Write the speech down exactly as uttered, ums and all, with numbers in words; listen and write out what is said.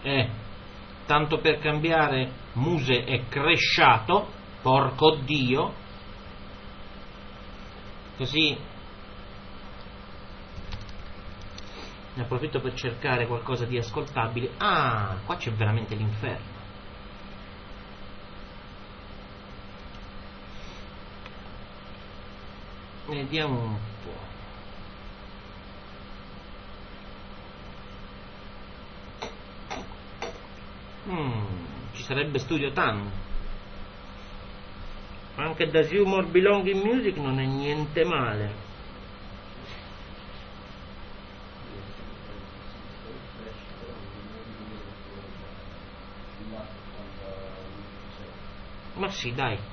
Eh, tanto per cambiare, Muse è cresciato, porco Dio, così ne approfitto per cercare qualcosa di ascoltabile. Ah, qua c'è veramente l'inferno. Vediamo un po'. Mm, ci sarebbe Studio Tan. Anche da Humor Belonging Music non è niente male. Ma sì, dai.